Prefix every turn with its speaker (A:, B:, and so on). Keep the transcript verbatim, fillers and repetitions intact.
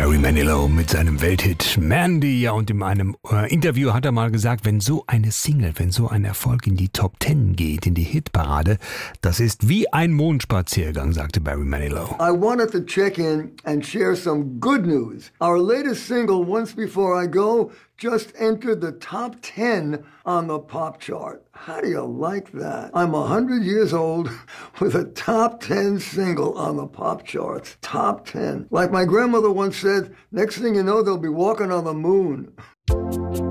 A: Barry Manilow mit seinem Welthit Mandy. Ja, und in einem äh, Interview hat er mal gesagt, wenn so eine Single, wenn so ein Erfolg in die Top Ten geht, in die Hitparade, das ist wie ein Mondspaziergang, sagte Barry Manilow.
B: I wanted to check in and share some good news. Our latest single, Once Before I Go, just entered the top ten on the pop chart. How do you like that? I'm one hundred years old with a top ten single on the pop charts. Top ten. Like my grandmother once said, next thing you know, they'll be walking on the moon.